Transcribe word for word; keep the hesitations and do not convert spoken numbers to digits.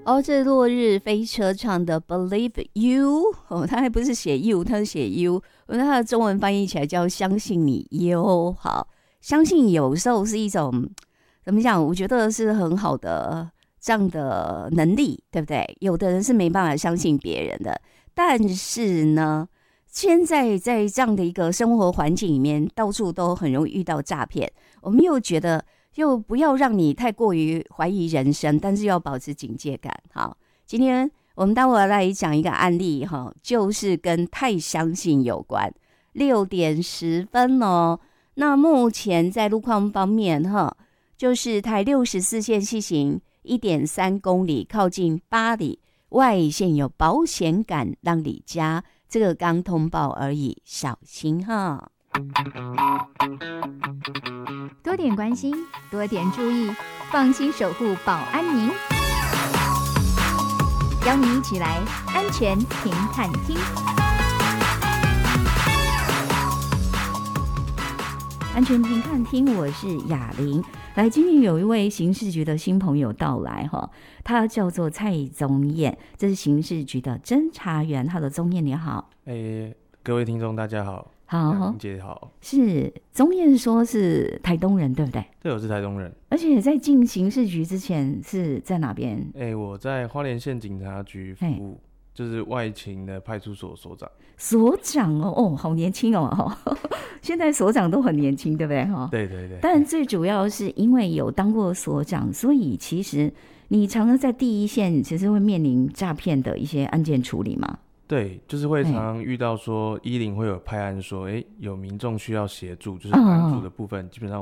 哦，这落日飞车唱的 Believe You， 哦，他还不是写 You， 他是写 You， 他的中文翻译起来叫相信你哟。好，相信有时候是一种怎么讲？我觉得是很好的这样的能力，对不对？有的人是没办法相信别人的，但是呢，现在在这样的一个生活环境里面，到处都很容易遇到诈骗，我们又觉得。又不要让你太过于怀疑人生，但是要保持警戒感。好，今天我们待会儿来讲一个案例哈，就是跟太相信有关。六点十分哦，那目前在路况方面哈，就是台六十四线西行一点三公里，靠近八里外线有保险杆让你加，这个刚通报而已，小心哈。 多点关心，多点注意，放心守护保安宁。邀你一起来安全停看厅。 安全停看厅，我是雅玲。来，今天有一位刑事局的新朋友到来哈，他叫做蔡宗彦，这是刑事局的侦查员。他的宗彦你好。 诶，各位听众大家好。 好， 姐好。 是宗彦说是台东人对不对？ 对，我是台东人。 而且在进刑事局之前是在哪边？ 哎，我在花莲县警察局服务，就是外勤的派出所所长。 所长哦，哦，好年轻哦，现在所长都很年轻，对不对？哈， 对对对。 但最主要是因为有当过所长，所以其实你常常在第一线，其实会面临诈骗的一些案件处理嘛。 对，就是会常常遇到说一零会有派案说，哎，有民众需要协助，就是帮助的部分，基本上